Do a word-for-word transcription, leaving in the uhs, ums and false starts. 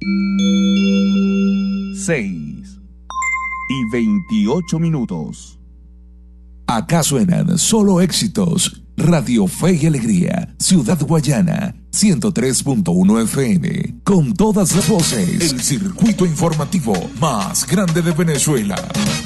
seis y veintiocho minutos. Acá suenan solo éxitos. Radio Fe y Alegría, Ciudad Guayana, ciento tres punto uno F M. Con todas las voces, el circuito informativo más grande de Venezuela.